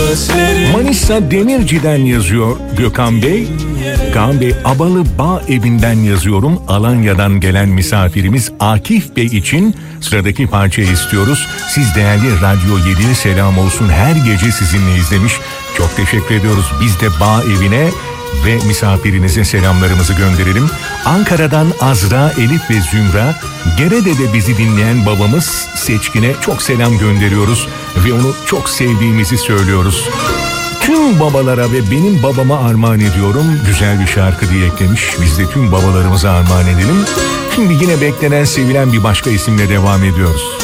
Manisa Demirci'den yazıyor Gökhan Bey. Kaan Bey, Abalı Bağ Evi'nden yazıyorum. Alanya'dan gelen misafirimiz Akif Bey için sıradaki parçayı istiyoruz. Siz değerli Radyo 7'ye selam olsun. Her gece sizinleyiz demiş. Çok teşekkür ediyoruz. Biz de Bağ Evi'ne ve misafirinize selamlarımızı gönderelim. Ankara'dan Azra, Elif ve Zümra, Gerede'de bizi dinleyen babamız Seçkin'e çok selam gönderiyoruz ve onu çok sevdiğimizi söylüyoruz. Tüm babalara ve benim babama armağan ediyorum. Güzel bir şarkı diye eklemiş. Biz de tüm babalarımıza armağan edelim. Şimdi yine beklenen, sevilen bir başka isimle devam ediyoruz.